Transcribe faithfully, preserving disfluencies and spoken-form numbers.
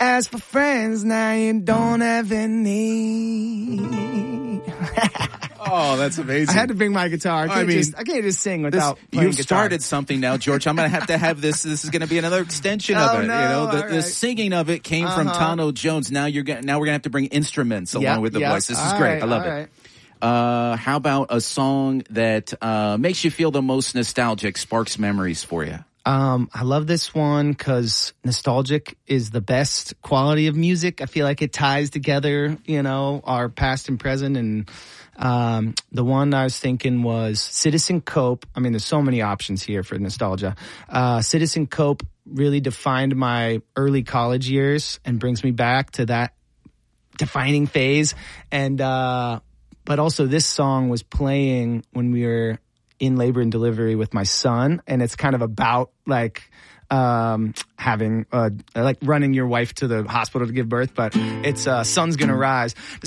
As for friends, now you don't have any. Oh, that's amazing. I had to bring my guitar. I can't, I mean, just, I can't just sing without this, playing You've guitar. started something now, George. I'm going to have to have this. This is going to be another extension oh, of it. No, you know, the, right. the singing of it came uh-huh. from Tano Jones. Now you're gonna, now we're going to have to bring instruments along yep, with the yep. voice. This is all great. Right, I love it. Right. Uh, how about a song that uh, makes you feel the most nostalgic, sparks memories for you? Um, I love this one because nostalgic is the best quality of music. I feel like it ties together, you know, our past and present. And um, the one I was thinking was Citizen Cope. I mean, there's so many options here for nostalgia. Uh, Citizen Cope really defined my early college years and brings me back to that defining phase. And uh, but also this song was playing when we were in labor and delivery with my son, and it's kind of about like um having uh like running your wife to the hospital to give birth, but it's uh Sun's Gonna Rise.